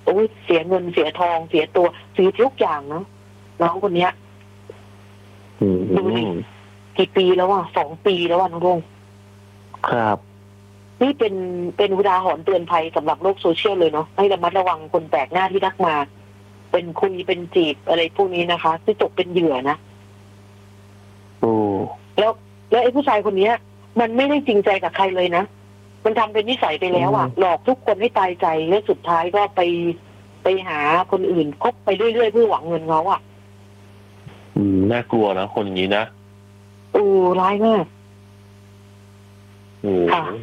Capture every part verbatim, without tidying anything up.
โอ้ยเสียเงินเสียทองเสียตัวเสียทุกอย่างเนาะน้องคนเนี้ยดูดิกี่ปีแล้วอ่ะสองปีแล้วอ่ะน้องรุ่งครับนี่เป็นเป็นอุทาหรณ์เตือนภัยสำหรับโลกโซเชียลเลยเนาะให้ระมัดระวังคนแปลกหน้าที่ทักมาเป็นคุยเป็นจีบอะไรพวกนี้นะคะที่ตกเป็นเหยื่อนะโอ้แล้วแล้วไอ้ผู้ชายคนนี้มันไม่ได้จริงใจกับใครเลยนะมันทำเป็นนิสัยไปแล้วอ่ะหลอกทุกคนให้ตายใจแล้วสุดท้ายก็ไปไปหาคนอื่นคบไปเรื่อยๆเพื่อหวังเงินเขาอ่ะอืมน่ากลัวนะคนอย่างนี้นะโอ้ร้ายมากโอ้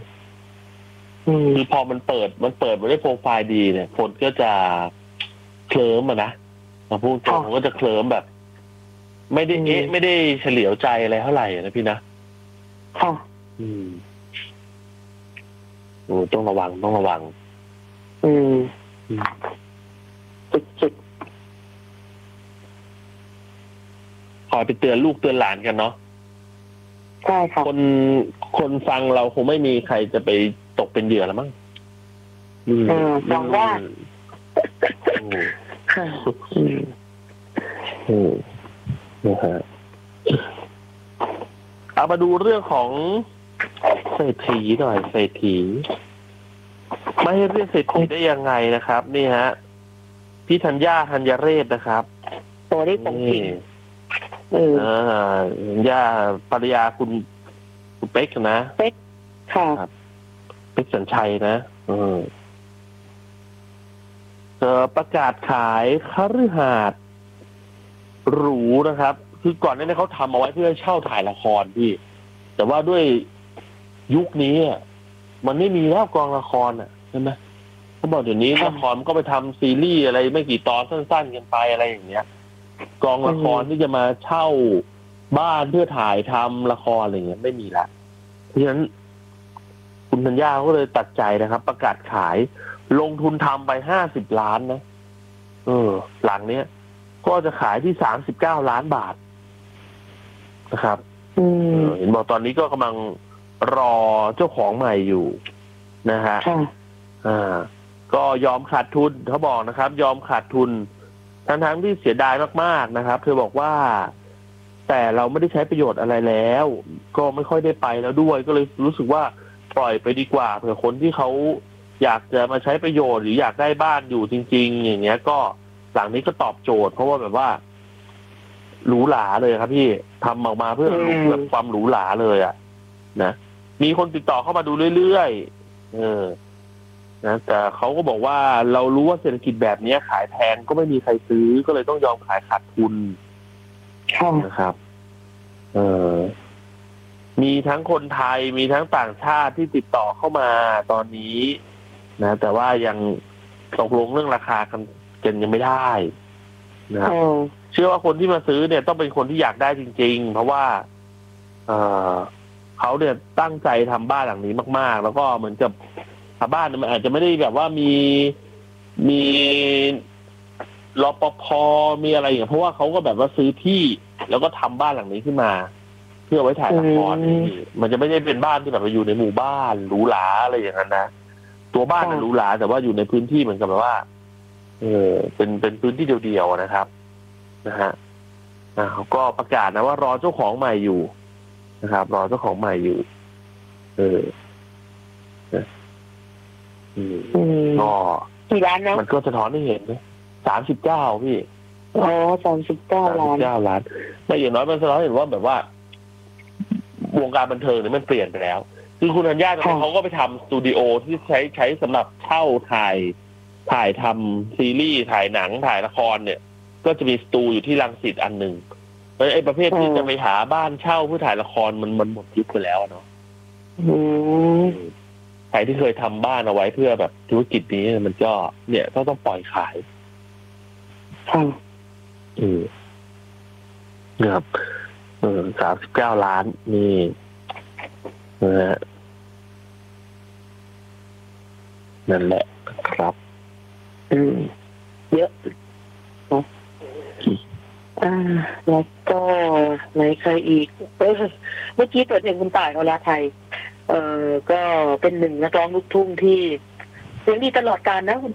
คือพอมันเปิดมันเปิดมาได้โปรไฟล์ดีเนี่ยคนก็จะเคลิ้มอ่ะนะมาพูดตรงก็จะเคลิ้มแบบไม่ได้เอ๊ะไม่ได้เฉลียวใจอะไรเท่าไหร่นะพี่นะค่ะอืมโอ้ต้องระวังต้องระวังอืมจุดๆคอยไปเตือนลูกเตือนหลานกันเนาะใช่ค่ะคนคนฟังเราคงไม่มีใครจะไปตกเป็นเหยื่อแล้วมั้งอืมหวังว่าอืมนะฮะเอามาดูเรื่องของเศรษฐีหน่อยเศรษฐีไม่ให้เรียกเศรษฐีได้ยังไงนะครับนี่ฮะพี่ธัญญาธัญเรศนะครับตัวนี้ของจริงเออธัญญาภรรยาคุณคุณเป๊กนะเป๊กค่ะเป๊กสัญชัยนะเออเธอประกาศขายคฤหาสน์หรูนะครับคือก่อนหน้านี้เขาทำเอาไว้เพื่อเช่าถ่ายละครพี่แต่ว่าด้วยยุคนี้มันไม่มีแล้วกองละครอ่ะใช่ไหมเขาบอกเดี๋ยวนี้ละครมันก็ไปทำซีรีส์อะไรไม่กี่ตอนสั้นๆกันไปอะไรอย่างเงี้ยกองละครที่จะมาเช่าบ้านเพื่อถ่ายทำละครอะไรเงี้ยไม่มีละเพราะฉะนั้นคุณธัญญาก็เลยตัดใจนะครับประกาศขายลงทุนทำไปห้าสิบล้านนะเออหลังเนี้ยก็จะขายที่สามสิบเก้าล้านบาทนะครับเห็นบอกตอนนี้ก็กำลังรอเจ้าของใหม่อยู่นะฮะอ่าก็ยอมขาดทุนเขาบอกนะครับยอมขาดทุนทั้งทั้งที่เสียดายมากๆนะครับเธอบอกว่าแต่เราไม่ได้ใช้ประโยชน์อะไรแล้วก็ไม่ค่อยได้ไปแล้วด้วยก็เลยรู้สึกว่าปล่อยไปดีกว่าเผื่อคนที่เขาอยากจะมาใช้ประโยชน์หรืออยากได้บ้านอยู่จริงๆอย่างเงี้ยก็หลังนี้ก็ตอบโจทย์เพราะว่าแบบว่าหรูหราเลยครับพี่ทำออกมาเพื่อแบบความหรูหราเลยอ่ะนะมีคนติดต่อเข้ามาดูเรื่อยๆเออนะแต่เขาก็บอกว่าเรารู้ว่าเศรษฐกิจแบบนี้ขายแพงก็ไม่มีใครซื้อก็เลยต้องยอมขายขาดทุนนะครับเออมีทั้งคนไทยมีทั้งต่างชาติที่ติดต่อเข้ามาตอนนี้นะแต่ว่ายังตกลงเรื่องราคากันกันยังไม่ได้นะครับเชื่อว่าคนที่มาซื้อเนี่ยต้องเป็นคนที่อยากได้จริงๆเพราะว่าเออเขาเนี่ยตั้งใจทำบ้านหลังนี้มากๆแล้วก็เหมือนกับบ้านมันอาจจะไม่ได้แบบว่ามีมีรปภ.มีอะไรอย่างเงี้ยเพราะว่าเขาก็แบบว่าซื้อที่แล้วก็ทำบ้านหลังนี้ขึ้นมาเพื่อไว้ถ่ายละครมันจะไม่ได้เป็นบ้านที่แบบอยู่ในหมู่บ้านหรูหราอะไรอย่างนั้นนะตัวบ้านหรูหราแต่ว่าอยู่ในพื้นที่เหมือนกับแบบว่าเออเป็นเป็นพื้นที่เดียวๆนะครับนะฮะอ่าเขาก็ประกาศนะว่ารอเจ้าของใหม่อยู่นะครับรอเจ้าของใหม่อยู่เออก็กี่ล้านนะมันก็สะท้อนให้เห็นนะสามสิบเก้าพี่อ๋อสามสิบเก้าล้านเก้าล้านไม่อย่างน้อยมันสะท้อนเห็นว่าแบบว่าวงการบันเทิงเนี่ยมันเปลี่ยนไปแล้วคือคุณธัญญาเขาก็ไปทำสตูดิโอที่ใช้ใช้สำหรับเช่าถ่ายถ่ายทำซีรีส์ถ่ายหนังถ่ายละครเนี่ยก็จะมีสตูอยู่ที่รังสิตอันหนึ่งเพราะไอ้ประเภทที่จะไปหาบ้านเช่าเพื่อถ่ายละครมันมันหมดยุคไปแล้วเนาะใครที่เคยทำบ้านเอาไว้เพื่อแบบธุรกิจนี้มันก็เนี่ยก็ต้องปล่อยขายอืมนะครับเออสามสิบเก้าล้านนี่นะฮะนั่นแหละครับอืมเยอะนะอ่าแล้วก็ไหนใครอีกเออเมื่อกี้เปิดเพลงคุณต่ายอรไทยเออก็เป็นหนึ่งนักร้องลูกทุ่งที่เสียงดีตลอดกาลนะคุณ